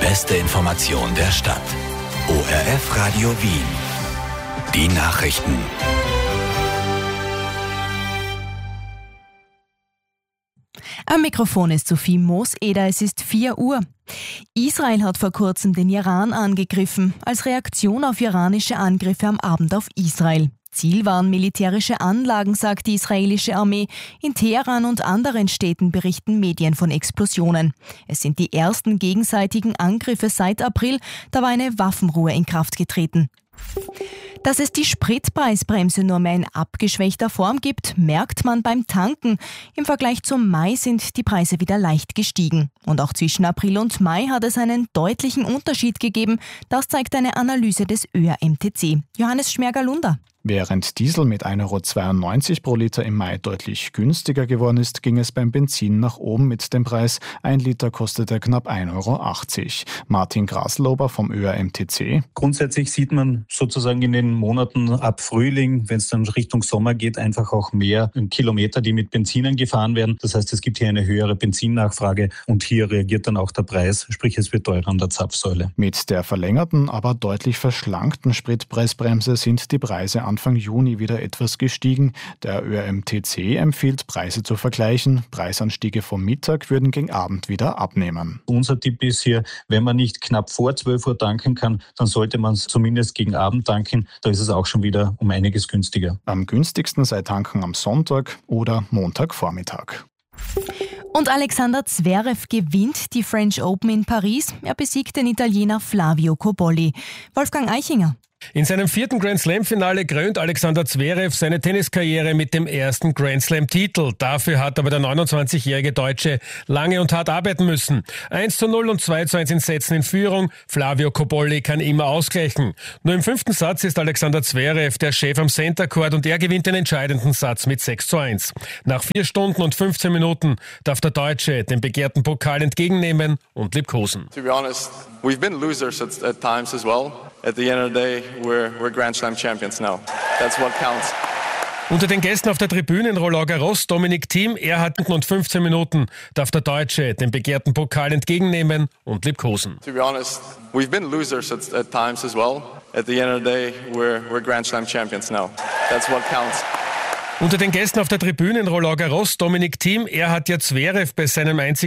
beste Information der Stadt. ORF Radio Wien. Die Nachrichten. Am Mikrofon ist Sophie Moos-Eder, es ist 4 Uhr. Israel hat vor kurzem den Iran angegriffen, als Reaktion auf iranische Angriffe am Abend auf Israel. Ziel waren militärische Anlagen, sagt die israelische Armee. In Teheran und anderen Städten berichten Medien von Explosionen. Es sind die ersten gegenseitigen Angriffe seit April, da war eine Waffenruhe in Kraft getreten. Dass es die Spritpreisbremse nur mehr in abgeschwächter Form gibt, merkt man beim Tanken. Im Vergleich zum Mai sind die Preise wieder leicht gestiegen. Und auch zwischen April und Mai hat es einen deutlichen Unterschied gegeben. Das zeigt eine Analyse des ÖAMTC. Johannes Schmerger-Lunder. Während Diesel mit 1,92 € pro Liter im Mai deutlich günstiger geworden ist, ging es beim Benzin nach oben mit dem Preis. 1 Liter kostete knapp 1,80 €. Martin Graslober vom ÖAMTC. Grundsätzlich sieht man sozusagen in den Monaten ab Frühling, wenn es dann Richtung Sommer geht, einfach auch mehr Kilometer, die mit Benzinen gefahren werden. Das heißt, es gibt hier eine höhere Benzinnachfrage und hier reagiert dann auch der Preis, sprich es wird teurer an der Zapfsäule. Mit der verlängerten, aber deutlich verschlankten Spritpreisbremse sind die Preise Anfang Juni wieder etwas gestiegen. Der ÖAMTC empfiehlt, Preise zu vergleichen. Preisanstiege vom Mittag würden gegen Abend wieder abnehmen. Unser Tipp ist hier, wenn man nicht knapp vor 12 Uhr tanken kann, dann sollte man es zumindest gegen Abend tanken. Da ist es auch schon wieder um einiges günstiger. Am günstigsten sei tanken am Sonntag oder Montagvormittag. Und Alexander Zverev gewinnt die French Open in Paris. Er besiegt den Italiener Flavio Cobolli. Wolfgang Eichinger. In seinem 4. Grand-Slam-Finale krönt Alexander Zverev seine Tenniskarriere mit dem ersten Grand-Slam-Titel. Dafür hat aber der 29-jährige Deutsche lange und hart arbeiten müssen. 1:0 und 2:1 in Sätzen in Führung. Flavio Cobolli kann immer ausgleichen. Nur im 5. Satz ist Alexander Zverev der Chef am Center Court und er gewinnt den entscheidenden Satz mit 6:1. Nach 4 Stunden und 15 Minuten darf der Deutsche den begehrten Pokal entgegennehmen und liebkosen. To be honest, we've been losers at times as well. At the end of the day, we're Grand Slam champions now. That's what counts. Unter den Gästen auf der Tribüne in Roland Garros, Dominic Thiem, er hat und 15 Minuten darf der Deutsche den begehrten Pokal entgegennehmen und liebkosen. To be honest, we've been losers at times as well. At the end of the day, we're Grand Slam champions now. That's what counts. Unter den Gästen auf der Tribüne in Roland Garros, Dominic Thiem, er hat ja Zverev bei seinem einzigen